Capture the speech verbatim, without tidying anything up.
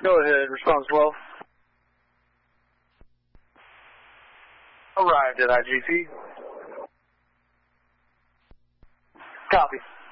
Go ahead, response twelve. Arrived at I G T. Copy.